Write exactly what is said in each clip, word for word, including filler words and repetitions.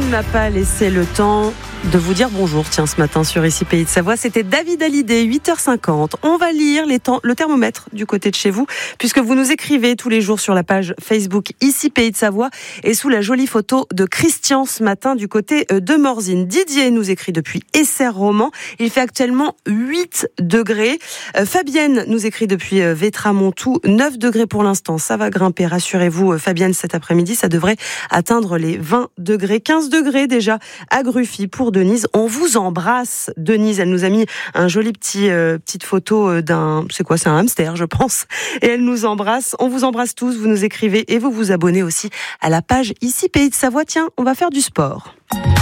m'a pas laissé le temps de vous dire bonjour, tiens, ce matin sur Ici Pays de Savoie. C'était David Hallyday, huit heures cinquante. On va lire les temps, le thermomètre du côté de chez vous, puisque vous nous écrivez tous les jours sur la page Facebook Ici Pays de Savoie et sous la jolie photo de Christian ce matin du côté de Morzine. Didier nous écrit depuis Esser-Roman. Il fait actuellement huit degrés. Euh, Fabienne nous écrit depuis euh, Vétramontou, neuf degrés pour l'instant. Ça va grimper, rassurez-vous, euh, Fabienne, cet après-midi, ça devrait atteindre les vingt degrés. quinze degrés déjà à Gruffy pour Denise. On vous embrasse, Denise. Elle nous a mis un joli petit euh, petite photo d'un, c'est quoi, c'est un hamster, je pense. Et elle nous embrasse. On vous embrasse tous. Vous nous écrivez et vous vous abonnez aussi à la page Ici Pays de Savoie. Tiens, on va faire du sport.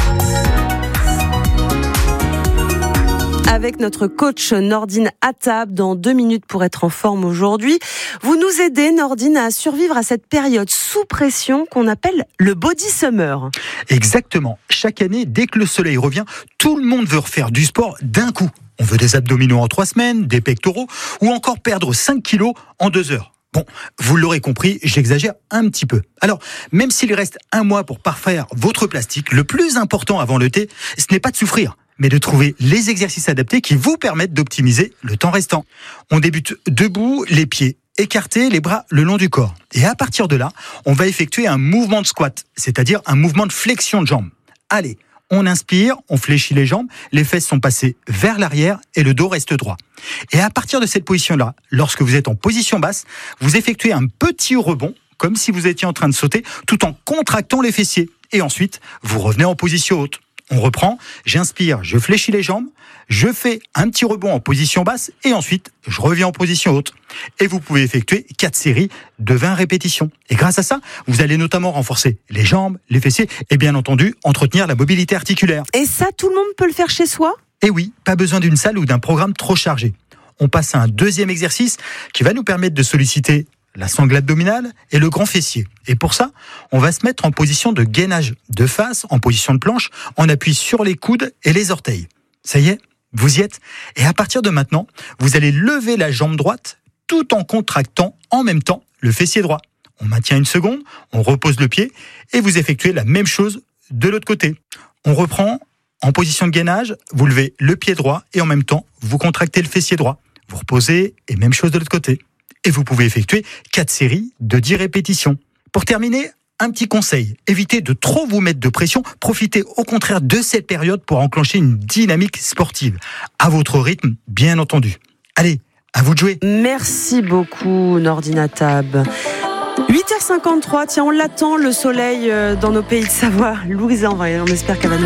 Avec notre coach Nordine Attab dans deux minutes pour être en forme aujourd'hui. Vous nous aidez, Nordine, à survivre à cette période sous pression qu'on appelle le body summer. Exactement. Chaque année, dès que le soleil revient, tout le monde veut refaire du sport d'un coup. On veut des abdominaux en trois semaines, des pectoraux ou encore perdre cinq kilos en deux heures. Bon, vous l'aurez compris, j'exagère un petit peu. Alors, même s'il reste un mois pour parfaire votre plastique, le plus important avant l'été, ce n'est pas de souffrir, mais de trouver les exercices adaptés qui vous permettent d'optimiser le temps restant. On débute debout, les pieds écartés, les bras le long du corps. Et à partir de là, on va effectuer un mouvement de squat, c'est-à-dire un mouvement de flexion de jambes. Allez, on inspire, on fléchit les jambes, les fesses sont passées vers l'arrière et le dos reste droit. Et à partir de cette position-là, lorsque vous êtes en position basse, vous effectuez un petit rebond, comme si vous étiez en train de sauter, tout en contractant les fessiers. Et ensuite, vous revenez en position haute. On reprend, j'inspire, je fléchis les jambes, je fais un petit rebond en position basse et ensuite, je reviens en position haute. Et vous pouvez effectuer quatre séries de vingt répétitions. Et grâce à ça, vous allez notamment renforcer les jambes, les fessiers et bien entendu, entretenir la mobilité articulaire. Et ça, tout le monde peut le faire chez soi ? Et oui, pas besoin d'une salle ou d'un programme trop chargé. On passe à un deuxième exercice qui va nous permettre de solliciter la sangle abdominale et le grand fessier. Et pour ça, on va se mettre en position de gainage de face, en position de planche, on appuie sur les coudes et les orteils. Ça y est, vous y êtes. Et à partir de maintenant, vous allez lever la jambe droite tout en contractant en même temps le fessier droit. On maintient une seconde, on repose le pied et vous effectuez la même chose de l'autre côté. On reprend en position de gainage, vous levez le pied droit et en même temps, vous contractez le fessier droit. Vous reposez et même chose de l'autre côté. Et vous pouvez effectuer quatre séries de dix répétitions. Pour terminer, un petit conseil, évitez de trop vous mettre de pression, profitez au contraire de cette période pour enclencher une dynamique sportive, à votre rythme bien entendu. Allez, à vous de jouer. Merci beaucoup Nordine Attab. huit heures cinquante-trois, tiens, on l'attend le soleil dans nos pays de Savoie. Louisa, on espère qu'elle va nous